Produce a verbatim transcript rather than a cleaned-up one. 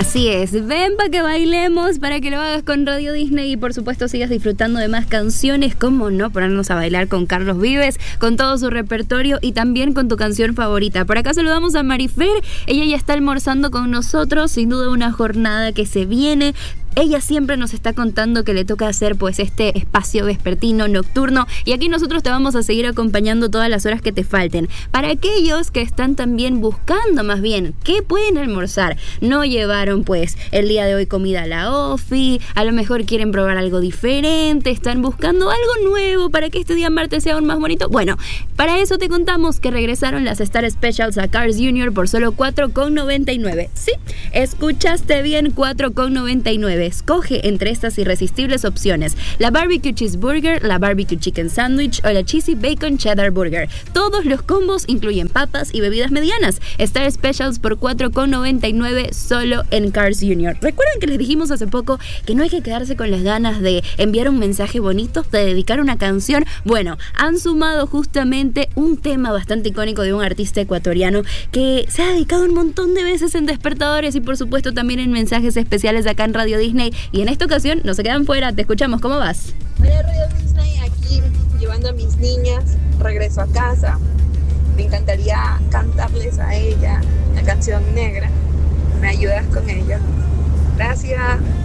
Así es, ven para que bailemos, para que lo hagas con Radio Disney y por supuesto sigas disfrutando de más canciones, como no ponernos a bailar con Carlos Vives, con todo su repertorio y también con tu canción favorita. Por acá saludamos a Marifer, ella ya está almorzando con nosotros, sin duda una jornada que se viene. Ella siempre nos está contando que le toca hacer pues este espacio vespertino, nocturno, y aquí nosotros te vamos a seguir acompañando todas las horas que te falten. Para aquellos que están también buscando más bien qué pueden almorzar, no llevaron pues el día de hoy comida a la ofi, a lo mejor quieren probar algo diferente, están buscando algo nuevo para que este día martes sea aún más bonito. Bueno, para eso te contamos que regresaron las Star Specials a Cars junior por solo cuatro con noventa y nueve. Sí, escuchaste bien, cuatro con noventa y nueve. Escoge entre estas irresistibles opciones: la Barbecue Cheeseburger, la Barbecue Chicken Sandwich o la Cheesy Bacon Cheddar Burger. Todos los combos incluyen papas y bebidas medianas. Star Specials por cuatro con noventa y nueve solo en Cars junior. ¿Recuerdan que les dijimos hace poco que no hay que quedarse con las ganas de enviar un mensaje bonito, de dedicar una canción? Bueno, han sumado justamente un tema bastante icónico de un artista ecuatoriano que se ha dedicado un montón de veces en despertadores y por supuesto también en mensajes especiales acá en Radio Disney. Y en esta ocasión no se quedan fuera, te escuchamos, ¿cómo vas? Hola Radio Disney, aquí llevando a mis niñas, regreso a casa. Me encantaría cantarles a ella la canción Negra. ¿Me ayudas con ella? Gracias.